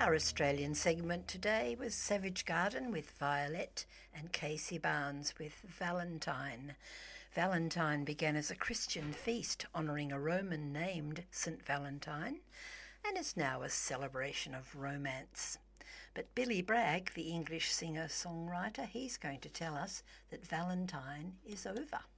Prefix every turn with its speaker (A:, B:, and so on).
A: Our Australian segment today was Savage Garden with Violet and Casey Barnes with Valentine. Valentine began as a Christian feast honouring a Roman named St. Valentine and is now a celebration of romance. But Billy Bragg, the English singer-songwriter, he's going to tell us that Valentine is over.